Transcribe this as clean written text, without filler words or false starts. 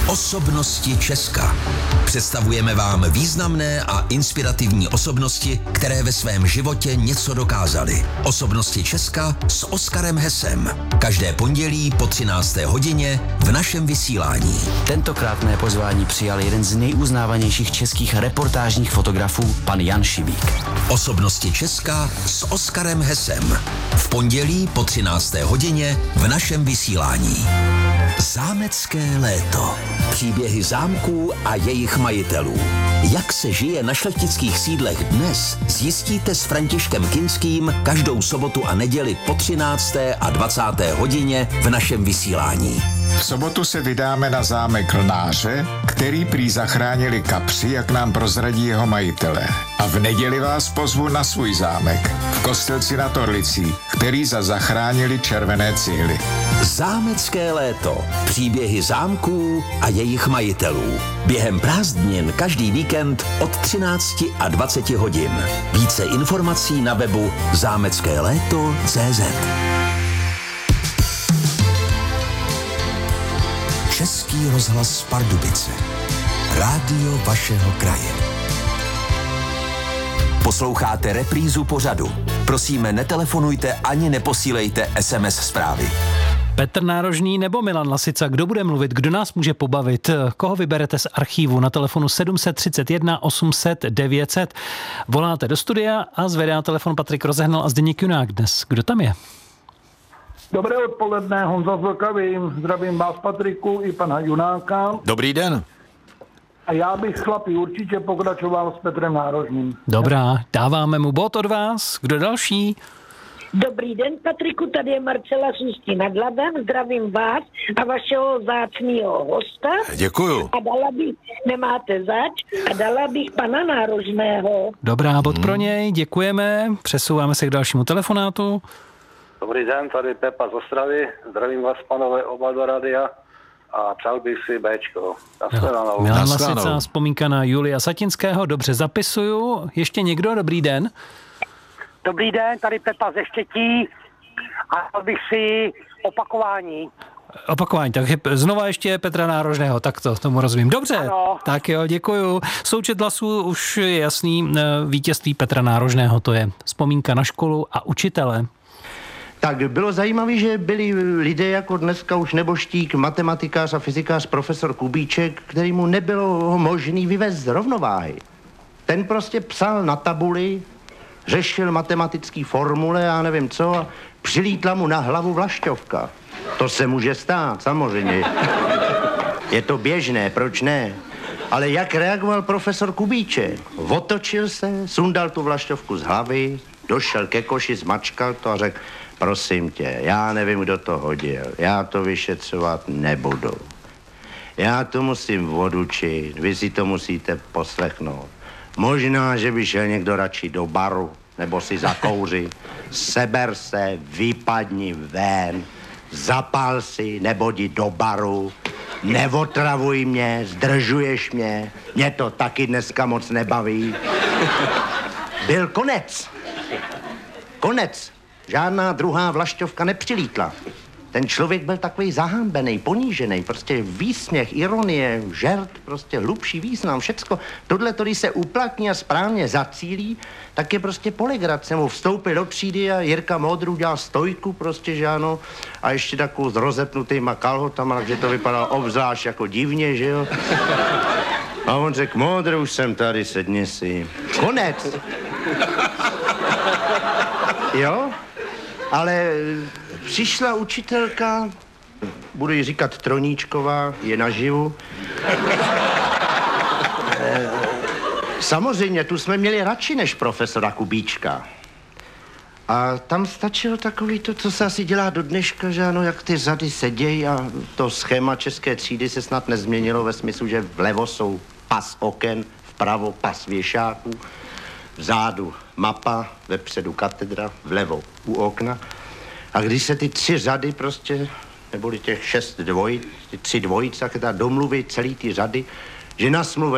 Osobnosti Česka. Představujeme vám významné a inspirativní osobnosti, které ve svém životě něco dokázaly. Osobnosti Česka s Oskarem Hesem. Každé pondělí po 13. hodině v našem vysílání. Tentokrát mé pozvání přijal jeden z nejuznávanějších českých reportážních fotografů, pan Jan Šibík. Osobnosti Česka s Oskarem Hesem. V pondělí po 13. hodině v našem vysílání. Zámecké léto. Příběhy zámků a jejich majitelů. Jak se žije na šlechtických sídlech dnes, zjistíte s Františkem Kinským každou sobotu a neděli po 13. a 20. hodině v našem vysílání. V sobotu se vydáme na zámek Lnáře, který prý zachránili kapři, jak nám prozradí jeho majitelé. A v neděli vás pozvu na svůj zámek v Kostelci nad Orlicí, který zachránili červené cihly. Zámecké léto. Příběhy zámků a jejich majitelů. Během prázdnin každý víkend od 13 a 20 hodin. Více informací na webu zámeckéléto.cz. Český rozhlas Pardubice. Rádio vašeho kraje. Posloucháte reprízu pořadu. Prosíme, netelefonujte ani neposílejte SMS zprávy. Petr Nárožný nebo Milan Lasica, kdo bude mluvit, kdo nás může pobavit, koho vyberete z archívu na telefonu 731 800 900. Voláte do studia a zvedá telefon Patrik Rozehnal a Zdeněk Junák dnes. Kdo tam je? Dobré odpoledne, Honza z Vlkavým. Zdravím vás, Patriku, i pana Junáka. Dobrý den. A já bych, chlapi, určitě pokračoval s Petrem Nárožným. Dobrá, dáváme mu bod od vás. Kdo další? Dobrý den, Patriku, tady je Marcela z Ústí nad Labem. Zdravím vás a vašeho vzácného hosta. Děkuju. A dala bych, nemáte zač, a dala bych pana Nárožného. Dobrá, bod pro něj, děkujeme. Přesouváme se k dalšímu telefonátu. Dobrý den, tady Pepa z Ostravy. Zdravím vás, panové, oba do rádia a přál bych si Bčko. Milan Lasica, vzpomínka na Julia Satinského, dobře zapisuju. Ještě někdo? Dobrý den. Dobrý den, tady Pepa ze Štětí a dal bych si opakování. Takže znova ještě Petra Nárožného, tak tomu rozumím. Dobře, ano. Tak jo, děkuju. Součet hlasů už je jasný, vítězství Petra Nárožného, to je vzpomínka na školu a učitele. Tak bylo zajímavé, že byli lidé jako dneska už neboštík, matematikář a fyzikář profesor Kubíček, který mu nebylo možný vyvést z rovnováhy. Ten prostě psal na tabuli, řešil matematický formule, já nevím co, a přilítla mu na hlavu vlašťovka. To se může stát, samozřejmě. Je to běžné, proč ne? Ale jak reagoval profesor Kubíček? Otočil se, sundal tu vlašťovku z hlavy, došel ke koši, zmačkal to a řekl: prosím tě, já nevím, kdo to hodil, já to vyšetřovat nebudu. Já to musím odučit, vy si to musíte poslechnout. Možná, že by šel někdo radši do baru, nebo si zakouři. Seber se, vypadni ven, zapal si, nebo jdi do baru, neotravuj mě, zdržuješ mě to taky dneska moc nebaví. Byl konec. Konec. Žádná druhá vlašťovka nepřilítla. Ten člověk byl takový zahambený, ponížený, prostě výsměch, ironie, žert, prostě hlubší význam, všecko. Tohle, když se uplatní a správně zacílí, tak je prostě poligrace. Mu vstoupil do třídy a Jirka Modrů dělal stojku, prostě, že ano, a ještě takovou s rozepnutýma kalhotama, takže to vypadalo obzvlášť jako divně, že jo. A on řekl: Modrů, už jsem tady, sedni si. Konec. Jo? Ale přišla učitelka, budu jí říkat Troníčková, je naživu. Samozřejmě, tu jsme měli radši než profesora Kubíčka. A tam stačilo takový to, co se asi dělá do dneška, že ano, jak ty řady sedějí a to schéma české třídy se snad nezměnilo ve smyslu, že vlevo jsou pas oken, vpravo pas věšáků, vzadu mapa, vepředu katedra, vlevo u okna. A když se ty 3 řady prostě, neboli těch 6 dvojic, ty 3 dvojice, tak domluví celý ty řady, že na smluvě